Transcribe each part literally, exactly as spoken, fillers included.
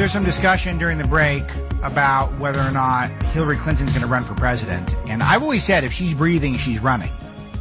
there's some discussion during the break about whether or not Hillary Clinton's going to run for president. And I've always said if she's breathing, she's running.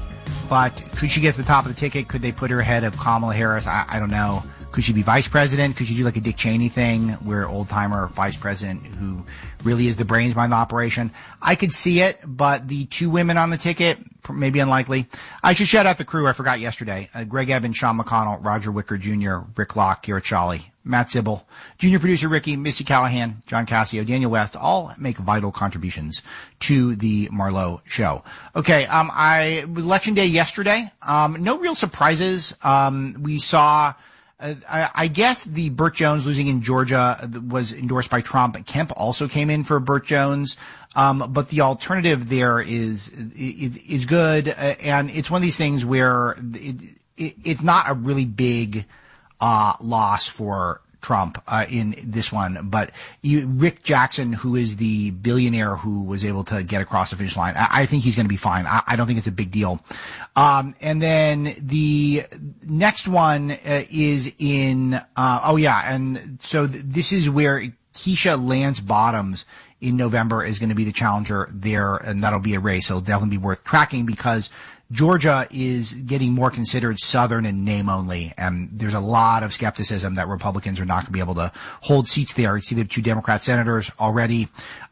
But could she get to the top of the ticket? Could they put her ahead of Kamala Harris? I, I don't know. Could she be vice president? Could she do like a Dick Cheney thing where old-timer vice president who really is the brains behind the operation? I could see it, but the two women on the ticket, maybe unlikely. I should shout out the crew. I forgot yesterday. Uh, Greg Evans, Sean McConnell, Roger Wicker Junior, Rick Locke, Garrett Shawley, Matt Sybil, junior producer Ricky, Misty Callahan, John Cassio, Daniel West, all make vital contributions to the Marlowe show. Okay, um, I, election day yesterday, um, no real surprises. Um, we saw, uh, I, I guess the Burt Jones losing in Georgia was endorsed by Trump. Kemp also came in for Burt Jones. Um, but the alternative there is, is, is good. Uh, and it's one of these things where it, it, it's not a really big, Uh, loss for Trump, uh, in this one. But you, Rick Jackson, who is the billionaire who was able to get across the finish line, I, I think he's going to be fine. I, I don't think it's a big deal. Um, and then the next one, uh, is in, uh, oh yeah. And so th- this is where Keisha Lance Bottoms in November is going to be the challenger there. And that'll be a race. It'll definitely be worth tracking because Georgia is getting more considered Southern in name only, and there's a lot of skepticism that Republicans are not going to be able to hold seats there. You see the two Democrat senators already,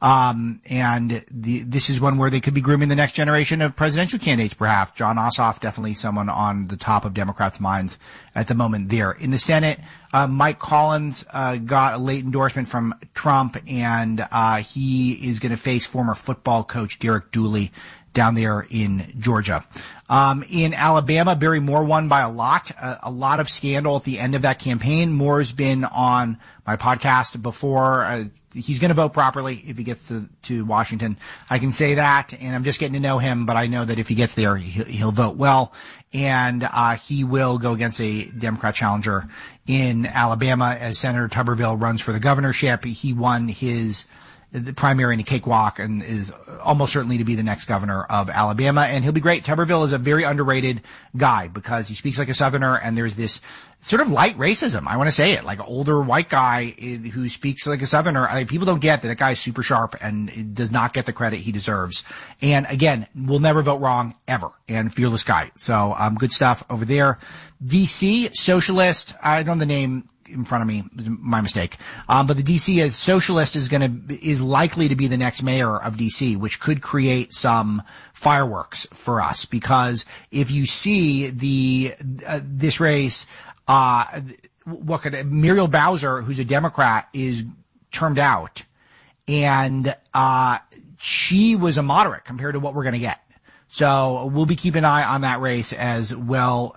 um, and the, this is one where they could be grooming the next generation of presidential candidates, perhaps. John Ossoff, definitely someone on the top of Democrats' minds at the moment there. In the Senate, uh, Mike Collins uh, got a late endorsement from Trump, and uh, he is going to face former football coach Derek Dooley down there in Georgia. Um, in Alabama, Barry Moore won by a lot, a, a lot of scandal at the end of that campaign. Moore's been on my podcast before. Uh, he's going to vote properly if he gets to, to Washington. I can say that, and I'm just getting to know him, but I know that if he gets there, he'll, he'll vote well. And, uh, he will go against a Democrat challenger in Alabama as Senator Tuberville runs for the governorship. He won his the primary in a cakewalk and is almost certainly to be the next governor of Alabama. And he'll be great. Tuberville is a very underrated guy because he speaks like a Southerner, and there's this sort of light racism. I want to say it, like an older white guy who speaks like a Southerner. I mean, people don't get that that guy is super sharp and does not get the credit he deserves. And again, will never vote wrong ever, and fearless guy. So, um, good stuff over there. D C, socialist, I don't know the name in front of me, my mistake. Um, but the D C as socialist is going to, is likely to be the next mayor of D C, which could create some fireworks for us. Because if you see the, uh, this race, uh, what could, Muriel Bowser, who's a Democrat, is termed out. And, uh, she was a moderate compared to what we're going to get. So we'll be keeping an eye on that race as well.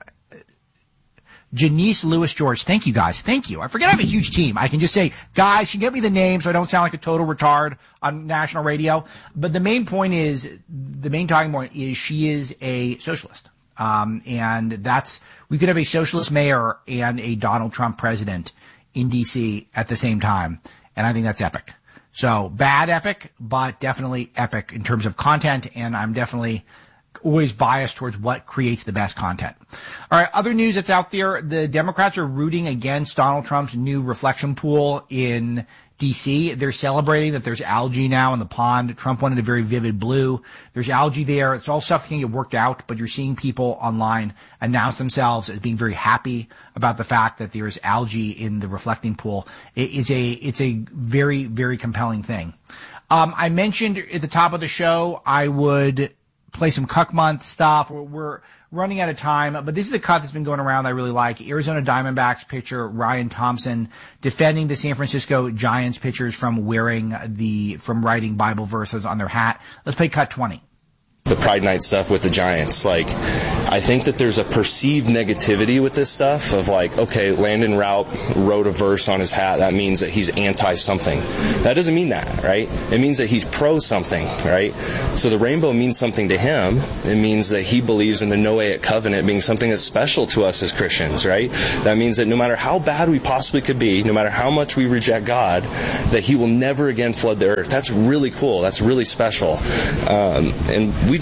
Janice Lewis George. Thank you, guys. Thank you. I forget I have a huge team. I can just say, guys, you get me the name so I don't sound like a total retard on national radio. But the main point is, the main talking point is she is a socialist. Um, and that's, we could have a socialist mayor and a Donald Trump president in D C at the same time. And I think that's epic. So bad epic, but definitely epic in terms of content. And I'm definitely always biased towards what creates the best content. All right, other news that's out there, the Democrats are rooting against Donald Trump's new reflection pool in D C. They're celebrating that there's algae now in the pond. Trump wanted a very vivid blue. There's algae there. It's all stuff that can get worked out, but you're seeing people online announce themselves as being very happy about the fact that there's algae in the reflecting pool. It's a, it's a very, very compelling thing. Um, I mentioned at the top of the show, I would play some Cuck Month stuff. We're, we're running out of time, but this is the cut that's been going around that I really like. Arizona Diamondbacks pitcher Ryan Thompson defending the San Francisco Giants pitchers from wearing the, from writing Bible verses on their hat. Let's play cut twenty. The Pride Night stuff with the Giants. Like, I think that there's a perceived negativity with this stuff of like, okay, Landon Routt wrote a verse on his hat. That means that he's anti-something. That doesn't mean that, right? It means that he's pro-something, right? So the rainbow means something to him. It means that he believes in the Noahic covenant being something that's special to us as Christians, right? That means that no matter how bad we possibly could be, no matter how much we reject God, that he will never again flood the earth. That's really cool. That's really special. Um, and we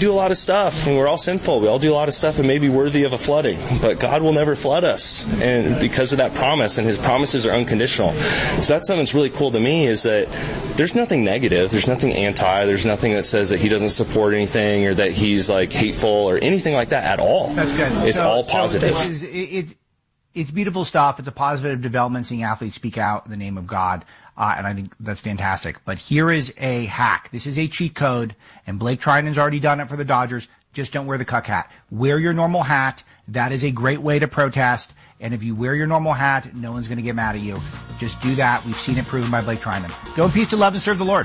do a lot of stuff, and we're all sinful. We all do a lot of stuff and may be worthy of a flooding, but God will never flood us, and because of that promise, and his promises are unconditional. So that's something that's really cool to me, is that there's nothing negative, there's nothing anti, there's nothing that says that he doesn't support anything or that he's like hateful or anything like that at all. That's good. It's so, all positive. So this is, it, it's beautiful stuff. It's a positive development, seeing athletes speak out in the name of God. Uh, and I think that's fantastic. But here is a hack. This is a cheat code, and Blake Triton's already done it for the Dodgers. Just don't wear the cuck hat. Wear your normal hat. That is a great way to protest. And if you wear your normal hat, no one's going to get mad at you. Just do that. We've seen it proven by Blake Triton. Go in peace to love and serve the Lord.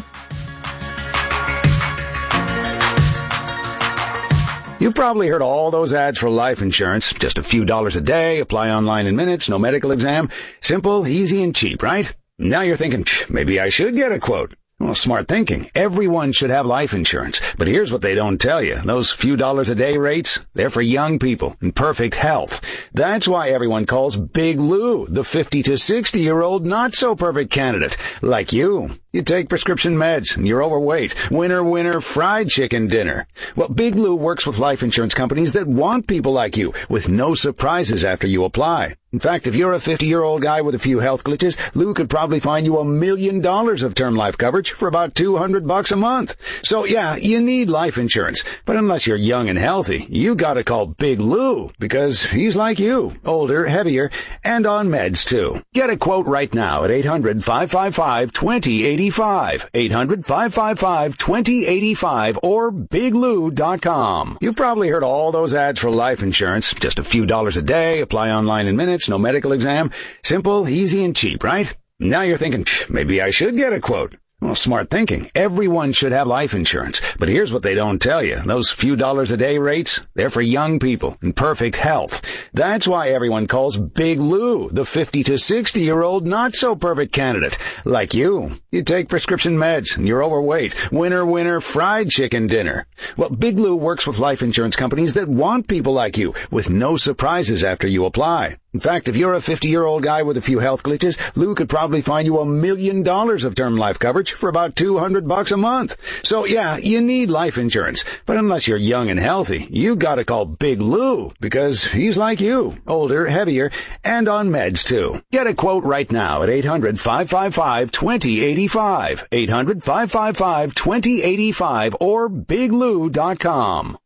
You've probably heard all those ads for life insurance. Just a few dollars a day, apply online in minutes, no medical exam. Simple, easy, and cheap, right? Now you're thinking, maybe I should get a quote. Well, smart thinking. Everyone should have life insurance. But here's what they don't tell you. Those few dollars a day rates, they're for young people in perfect health. That's why everyone calls Big Lou the fifty to sixty year old not so perfect candidate. Like you. You take prescription meds and you're overweight. Winner, winner, fried chicken dinner. Well, Big Lou works with life insurance companies that want people like you with no surprises after you apply. In fact, if you're a fifty-year-old guy with a few health glitches, Lou could probably find you a million dollars of term life coverage for about two hundred bucks a month. So yeah, you need life insurance. But unless you're young and healthy, you gotta call Big Lou, because he's like you, older, heavier, and on meds too. Get a quote right now at eight hundred, five five five, two zero eight five, eight hundred, five five five, two zero eight five, or big lou dot com. You've probably heard all those ads for life insurance. Just a few dollars a day, apply online in minutes, no medical exam. Simple, easy, and cheap, right? Now you're thinking, maybe I should get a quote. Well, smart thinking. Everyone should have life insurance. But here's what they don't tell you. Those few dollars a day rates, they're for young people in perfect health. That's why everyone calls Big Lou the fifty to sixty year old not so perfect candidate. Like you. You take prescription meds and you're overweight. Winner, winner, fried chicken dinner. Well, Big Lou works with life insurance companies that want people like you with no surprises after you apply. In fact, if you're a fifty-year-old guy with a few health glitches, Lou could probably find you a million dollars of term life coverage for about two hundred bucks a month. So yeah, you need life insurance. But unless you're young and healthy, you gotta call Big Lou, because he's like you, older, heavier, and on meds too. Get a quote right now at eight hundred, five five five, two zero eight five, eight hundred, five five five, two zero eight five, or big lou dot com.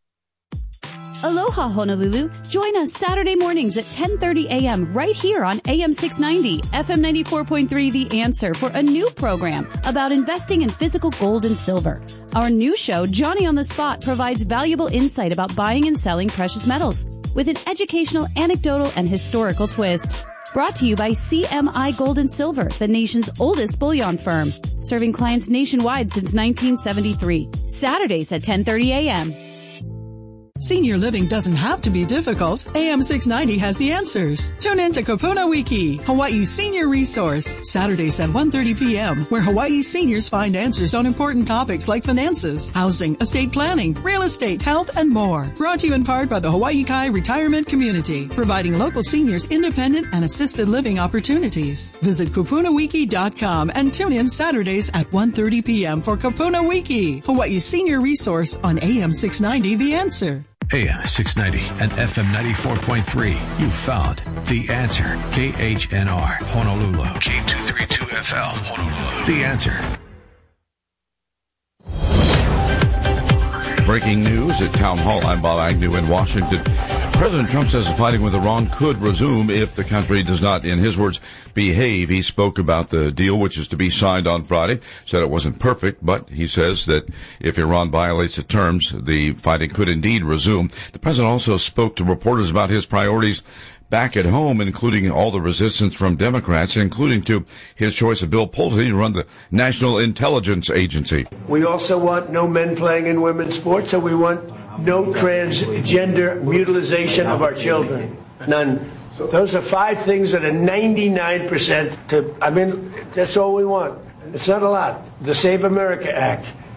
Aloha, Honolulu. Join us Saturday mornings at ten thirty a.m. right here on A M six ninety, F M ninety-four point three The Answer for a new program about investing in physical gold and silver. Our new show, Johnny on the Spot, provides valuable insight about buying and selling precious metals with an educational, anecdotal, and historical twist. Brought to you by C M I Gold and Silver, the nation's oldest bullion firm, serving clients nationwide since nineteen seventy-three. Saturdays at ten thirty a.m. Senior living doesn't have to be difficult. A M six ninety has the answers. Tune in to Kupuna Wiki, Hawaii's senior resource, Saturdays at one thirty p.m., where Hawaii seniors find answers on important topics like finances, housing, estate planning, real estate, health, and more. Brought to you in part by the Hawaii Kai Retirement Community, providing local seniors independent and assisted living opportunities. Visit kupuna wiki dot com and tune in Saturdays at one thirty p.m. for Kupuna Wiki, Hawaii's senior resource on A M six ninety The Answer. A M six ninety and F M ninety-four point three. You found The Answer. K H N R, Honolulu. K two thirty-two F L, Honolulu. The Answer. Breaking news at Town Hall. I'm Bob Agnew in Washington. President Trump says the fighting with Iran could resume if the country does not, in his words, behave. He spoke about the deal, which is to be signed on Friday, said it wasn't perfect, but he says that if Iran violates the terms, the fighting could indeed resume. The president also spoke to reporters about his priorities back at home, including all the resistance from Democrats, including to his choice of Bill Pulte to run the National Intelligence Agency. We also want no men playing in women's sports, and we want no transgender mutilization of our children. None. Those are five things that are ninety-nine percent to, I mean, that's all we want. It's not a lot. The Save America Act.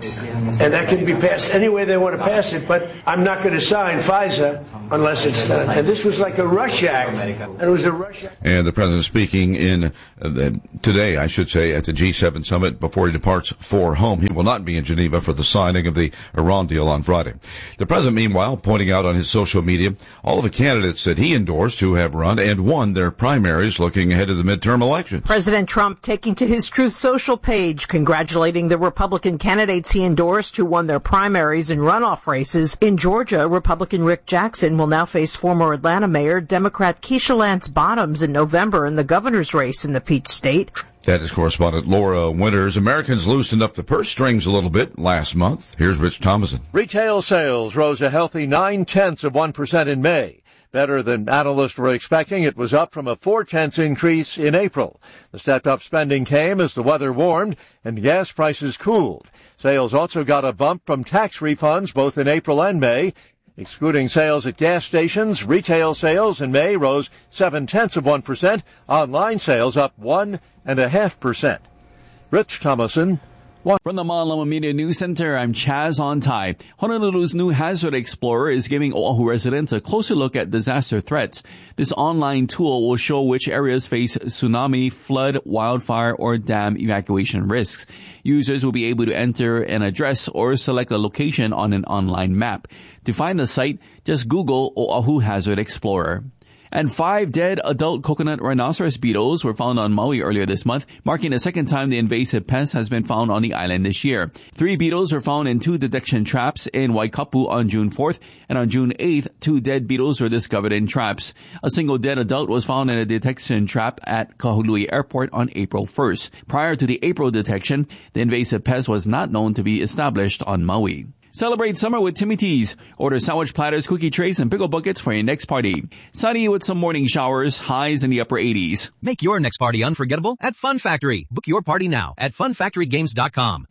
And that can be passed any way they want to pass it, but I'm not going to sign FISA unless it's done. And this was like a rush act. And it was a rush act. And the president speaking in uh, the, today, I should say, at the G seven summit before he departs for home. He will not be in Geneva for the signing of the Iran deal on Friday. The president, meanwhile, pointing out on his social media all of the candidates that he endorsed who have run and won their primaries looking ahead of the midterm elections. President Trump taking to his Truth Social page, congratulating the Republican candidates he endorsed who won their primaries and runoff races. In Georgia, Republican Rick Jackson will now face former Atlanta Mayor Democrat Keisha Lance Bottoms in November in the governor's race in the Peach State. That is correspondent Laura Winters. Americans loosened up the purse strings a little bit last month. Here's Rich Thomason. Retail sales rose a healthy nine-tenths of one percent in May. Better than analysts were expecting. It was up from a four-tenths increase in April. The stepped-up spending came as the weather warmed and gas prices cooled. Sales also got a bump from tax refunds both in April and May. Excluding sales at gas stations, retail sales in May rose seven-tenths of one percent. Online sales up one and a half percent. Rich Thomason. From the Malama Media News Center, I'm Chaz Ontai. Honolulu's new Hazard Explorer is giving Oahu residents a closer look at disaster threats. This online tool will show which areas face tsunami, flood, wildfire, or dam evacuation risks. Users will be able to enter an address or select a location on an online map. To find the site, just Google Oahu Hazard Explorer. And five dead adult coconut rhinoceros beetles were found on Maui earlier this month, marking the second time the invasive pest has been found on the island this year. Three beetles were found in two detection traps in Waikapu on June fourth, and on June eighth, two dead beetles were discovered in traps. A single dead adult was found in a detection trap at Kahului Airport on April first. Prior to the April detection, the invasive pest was not known to be established on Maui. Celebrate summer with Timmy T's. Order sandwich platters, cookie trays, and pickle buckets for your next party. Sunny with some morning showers, highs in the upper eighties. Make your next party unforgettable at Fun Factory. Book your party now at fun factory games dot com.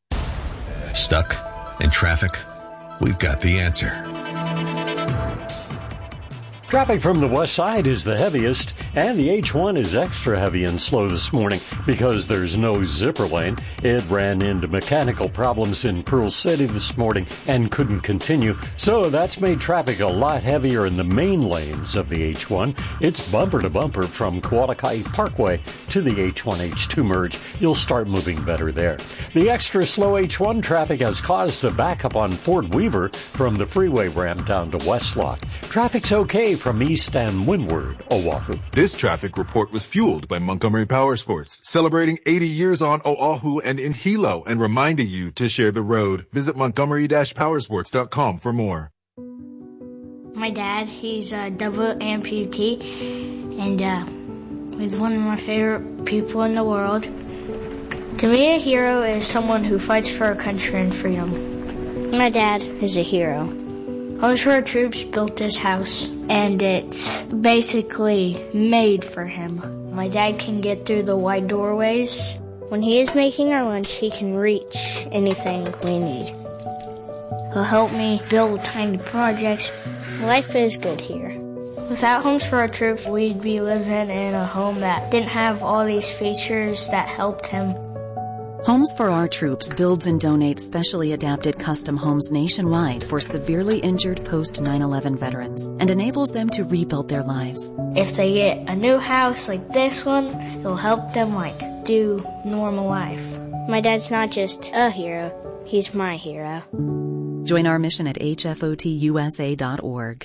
Stuck in traffic? We've got the answer. Traffic from the west side is the heaviest, and the H one is extra heavy and slow this morning because there's no zipper lane. It ran into mechanical problems in Pearl City this morning and couldn't continue, so that's made traffic a lot heavier in the main lanes of the H one. It's bumper to bumper from Kualakai Parkway to the H one H two merge. You'll start moving better there. The extra slow H one traffic has caused a backup on Fort Weaver from the freeway ramp down to Westlock. Traffic's okay from east and windward Oahu. This traffic report was fueled by Montgomery Power Sports, celebrating eighty years on Oahu and in Hilo and reminding you to share the road. Visit montgomery dash powersports dot com for more. My dad, he's a double amputee, and uh, he's one of my favorite people in the world. To me, a hero is someone who fights for our country and freedom. My dad is a hero. Homes for Our Troops built this house, and it's basically made for him. My dad can get through the wide doorways. When he is making our lunch, he can reach anything we need. He'll help me build tiny projects. Life is good here. Without Homes for Our Troops, we'd be living in a home that didn't have all these features that helped him. Homes for Our Troops builds and donates specially adapted custom homes nationwide for severely injured post nine eleven veterans and enables them to rebuild their lives. If they get a new house like this one, it'll help them like do normal life. My dad's not just a hero, he's my hero. Join our mission at H F O T U S A dot org.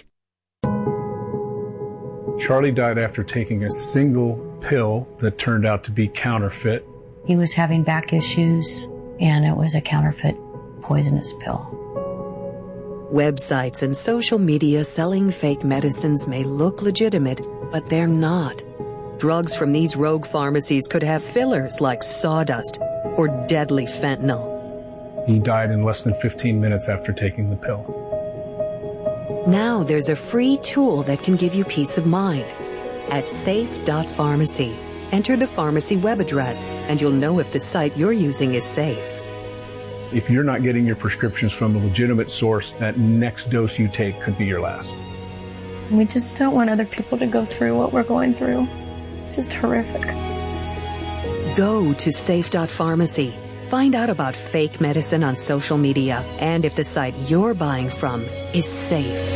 Charlie died after taking a single pill that turned out to be counterfeit. He was having back issues, and it was a counterfeit poisonous pill. Websites and social media selling fake medicines may look legitimate, but they're not. Drugs from these rogue pharmacies could have fillers like sawdust or deadly fentanyl. He died in less than fifteen minutes after taking the pill. Now there's a free tool that can give you peace of mind. At safe dot pharmacy, enter the pharmacy web address, and you'll know if the site you're using is safe. If you're not getting your prescriptions from a legitimate source, that next dose you take could be your last. We just don't want other people to go through what we're going through. It's just horrific. Go to safe dot pharmacy. Find out about fake medicine on social media and if the site you're buying from is safe.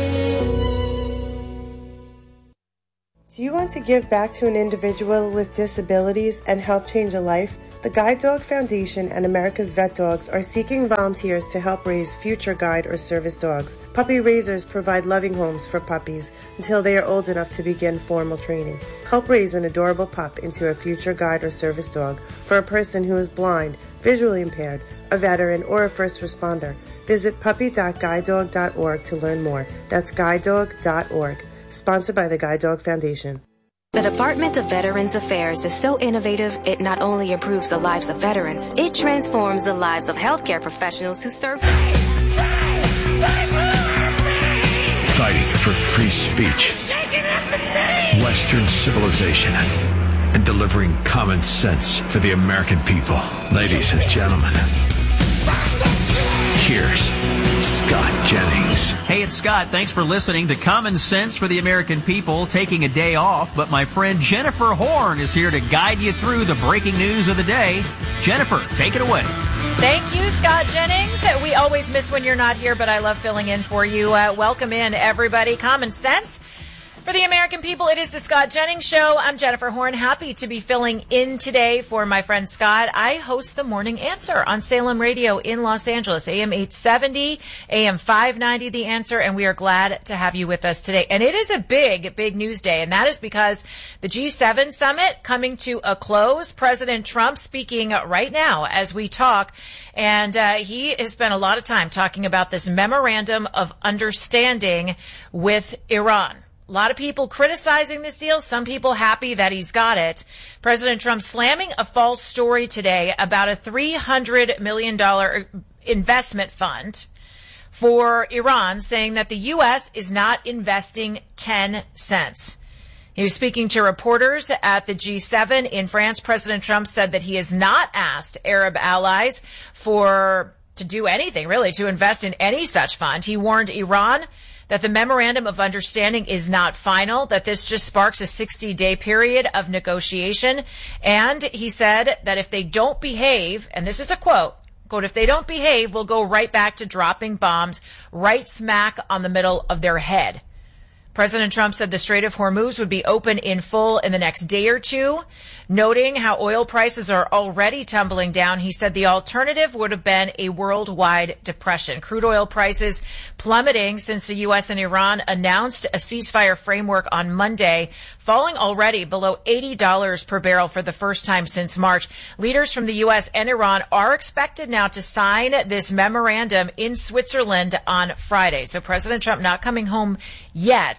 Do you want to give back to an individual with disabilities and help change a life? The Guide Dog Foundation and America's Vet Dogs are seeking volunteers to help raise future guide or service dogs. Puppy raisers provide loving homes for puppies until they are old enough to begin formal training. Help raise an adorable pup into a future guide or service dog for a person who is blind, visually impaired, a veteran, or a first responder. Visit puppy dot guide dog dot org to learn more. That's guide dog dot org. Sponsored by the Guide Dog Foundation. The Department of Veterans Affairs is so innovative, it not only improves the lives of veterans, it transforms the lives of healthcare professionals who serve. Fighting for free speech, Western civilization, and delivering common sense for the American people. Ladies and gentlemen, here's Scott Jennings. Hey, it's Scott. Thanks for listening to Common Sense for the American People, taking a day off, but my friend Jennifer Horn is here to guide you through the breaking news of the day. Jennifer, take it away. Thank you, Scott Jennings. We always miss when you're not here, but I love filling in for you. Uh, welcome in, everybody. Common Sense for the American people. It is the Scott Jennings Show. I'm Jennifer Horn, happy to be filling in today for my friend Scott. I host the Morning Answer on Salem Radio in Los Angeles, A M eight seventy, A M five ninety, The Answer, and we are glad to have you with us today. And it is a big, big news day, and that is because the G seven summit coming to a close. President Trump speaking right now as we talk, and uh, he has spent a lot of time talking about this memorandum of understanding with Iran. A lot of people criticizing this deal, some people happy that he's got it. President Trump slamming a false story today about a three hundred million dollars investment fund for Iran, saying that the U S is not investing ten cents. He was speaking to reporters at the G seven in France. President Trump said that he has not asked Arab allies for to do anything, really, to invest in any such fund. He warned Iran that the memorandum of understanding is not final, that this just sparks a sixty-day period of negotiation. And he said that if they don't behave, and this is a quote, quote, if they don't behave, we'll go right back to dropping bombs right smack on the middle of their head. President Trump said the Strait of Hormuz would be open in full in the next day or two, noting how oil prices are already tumbling down. He said the alternative would have been a worldwide depression. Crude oil prices plummeting since the U S and Iran announced a ceasefire framework on Monday, falling already below eighty dollars per barrel for the first time since March. Leaders from the U S and Iran are expected now to sign this memorandum in Switzerland on Friday. So President Trump not coming home yet.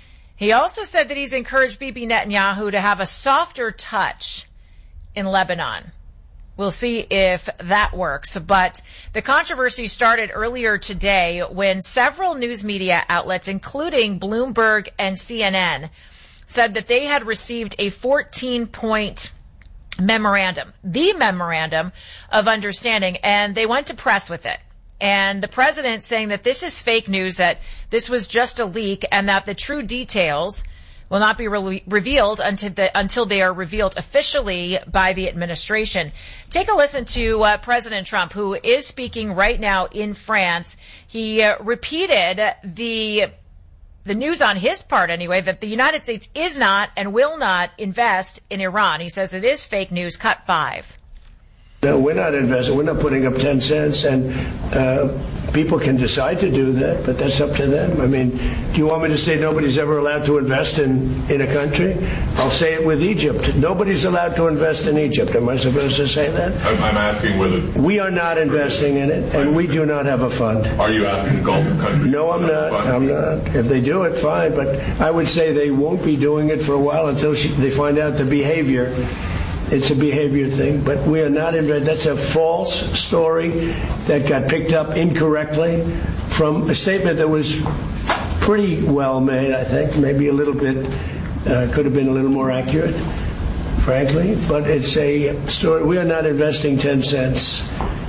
He also said that he's encouraged Bibi Netanyahu to have a softer touch in Lebanon. We'll see if that works. But the controversy started earlier today when several news media outlets, including Bloomberg and C N N, said that they had received a fourteen-point memorandum, the memorandum of understanding, and they went to press with it. And the president saying that this is fake news, that this was just a leak, and that the true details will not be re- revealed until, the, until they are revealed officially by the administration. Take a listen to uh, President Trump, who is speaking right now in France. He uh, repeated the the news on his part, anyway, that the United States is not and will not invest in Iran. He says it is fake news. Cut five. No, we're not investing. We're not putting up ten cents, and uh, people can decide to do that, but that's up to them. I mean, do you want me to say nobody's ever allowed to invest in, in a country? I'll say it with Egypt. Nobody's allowed to invest in Egypt. Am I supposed to say that? I'm, I'm asking whether... We are not investing in it, and we do not have a fund. Are you asking Gulf countries? No, I'm not. I'm not. If they do it, fine, but I would say they won't be doing it for a while until she, they find out the behavior. It's a behavior thing, but we are not investing. That's a false story that got picked up incorrectly from a statement that was pretty well made, I think, maybe a little bit, uh, could have been a little more accurate, frankly, but it's a story. We are not investing ten cents.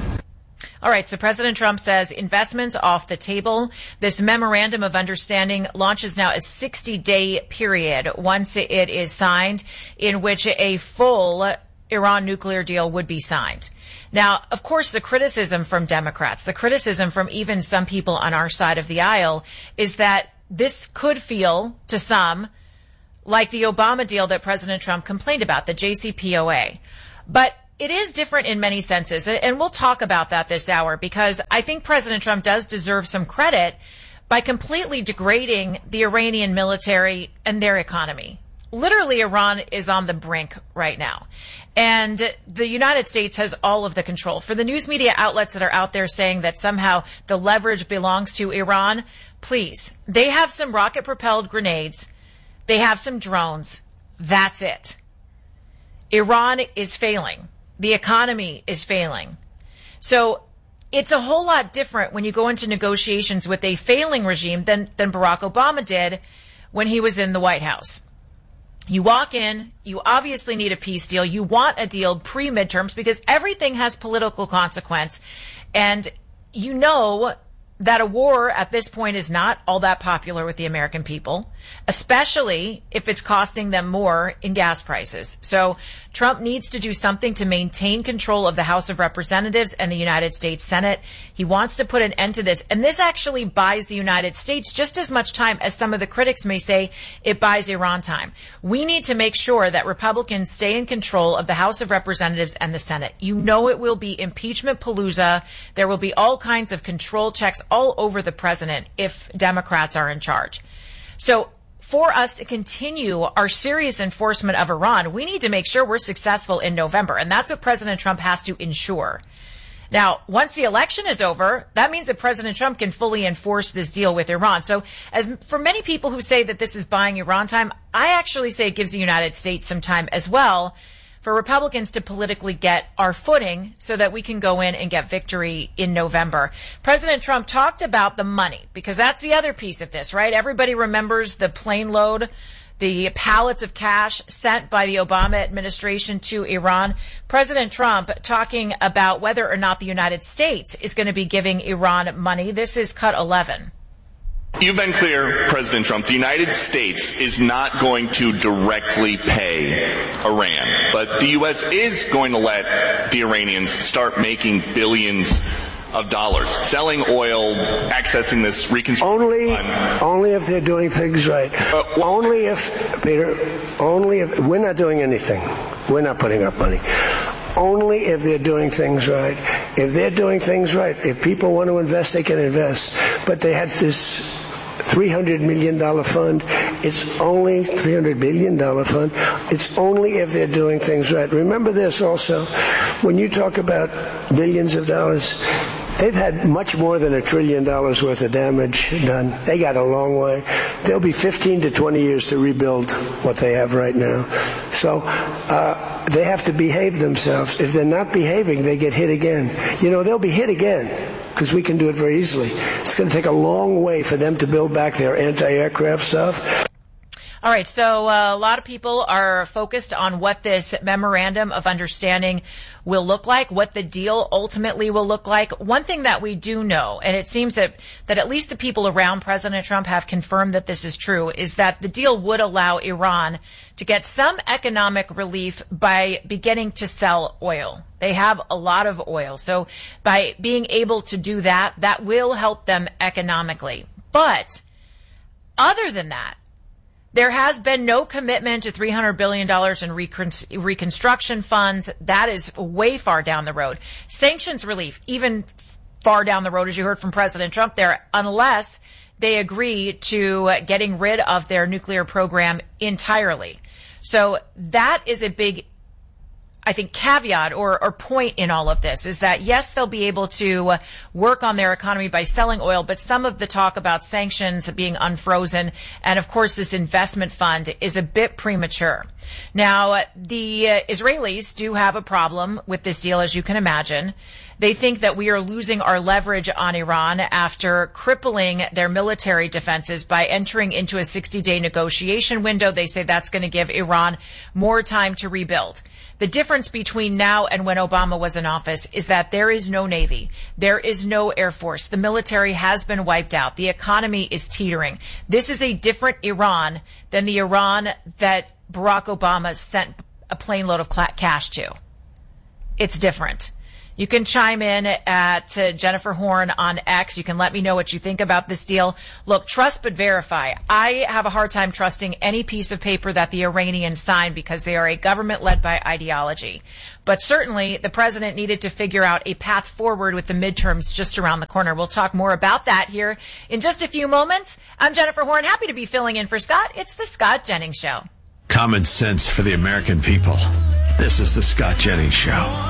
All right, so President Trump says investments off the table. This memorandum of understanding launches now a sixty-day period once it is signed, in which a full Iran nuclear deal would be signed. Now, of course, the criticism from Democrats, the criticism from even some people on our side of the aisle is that this could feel to some like the Obama deal that President Trump complained about, the J C P O A. But it is different in many senses, and we'll talk about that this hour, because I think President Trump does deserve some credit by completely degrading the Iranian military and their economy. Literally, Iran is on the brink right now. And the United States has all of the control. For the news media outlets that are out there saying that somehow the leverage belongs to Iran, please, they have some rocket-propelled grenades. They have some drones. That's it. Iran is failing. The economy is failing. So it's a whole lot different when you go into negotiations with a failing regime than, than Barack Obama did when he was in the White House. You walk in, you obviously need a peace deal. You want a deal pre-midterms because everything has political consequence. And you know that a war at this point is not all that popular with the American people, especially if it's costing them more in gas prices. So Trump needs to do something to maintain control of the House of Representatives and the United States Senate. He wants to put an end to this. And this actually buys the United States just as much time as some of the critics may say it buys Iran time. We need to make sure that Republicans stay in control of the House of Representatives and the Senate. You know it will be impeachment palooza. There will be all kinds of control checks all over the president if Democrats are in charge. So for us to continue our serious enforcement of Iran, we need to make sure we're successful in November. And that's what President Trump has to ensure. Now, once the election is over, that means that President Trump can fully enforce this deal with Iran. So as for many people who say that this is buying Iran time, I actually say it gives the United States some time as well for Republicans to politically get our footing so that we can go in and get victory in November. President Trump talked about the money, because that's the other piece of this, right? Everybody remembers the plane load, the pallets of cash sent by the Obama administration to Iran. President Trump talking about whether or not the United States is going to be giving Iran money. This is cut eleven. You've been clear, President Trump, the United States is not going to directly pay Iran, but the U S is going to let the Iranians start making billions of dollars, selling oil, accessing this reconstruction. Only, only if they're doing things right. Uh, only if, Peter, only if, we're not doing anything. We're not putting up money. Only if they're doing things right. If they're doing things right, if people want to invest, they can invest. But they had this three hundred million dollars fund. It's only three hundred billion dollars fund. It's only if they're doing things right. Remember this also, when you talk about billions of dollars, they've had much more than a trillion dollars worth of damage done. They got a long way. There'll be fifteen to twenty years to rebuild what they have right now. So uh, they have to behave themselves. If they're not behaving, they get hit again. You know, they'll be hit again because we can do it very easily. It's going to take a long way for them to build back their anti-aircraft stuff. All right, so uh, a lot of people are focused on what this memorandum of understanding will look like, what the deal ultimately will look like. One thing that we do know, and it seems that, that at least the people around President Trump have confirmed that this is true, is that the deal would allow Iran to get some economic relief by beginning to sell oil. They have a lot of oil. So by being able to do that, that will help them economically. But other than that, there has been no commitment to three hundred billion dollars in recon- reconstruction funds. That is way far down the road. Sanctions relief, even far down the road, as you heard from President Trump there, unless they agree to getting rid of their nuclear program entirely. So that is a big, I think, caveat or, or point in all of this, is that, yes, they'll be able to work on their economy by selling oil, but some of the talk about sanctions being unfrozen and, of course, this investment fund is a bit premature. Now, the uh, Israelis do have a problem with this deal, as you can imagine. They think that we are losing our leverage on Iran after crippling their military defenses by entering into a sixty-day negotiation window. They say that's going to give Iran more time to rebuild. The difference between now and when Obama was in office is that there is no Navy. There is no Air Force. The military has been wiped out. The economy is teetering. This is a different Iran than the Iran that Barack Obama sent a plane load of cash to. It's different. You can chime in at uh, Jennifer Horn on X. You can let me know what you think about this deal. Look, trust but verify. I have a hard time trusting any piece of paper that the Iranians sign because they are a government led by ideology. But certainly the president needed to figure out a path forward with the midterms just around the corner. We'll talk more about that here in just a few moments. I'm Jennifer Horn, happy to be filling in for Scott. It's the Scott Jennings Show. Common sense for the American people. This is the Scott Jennings Show.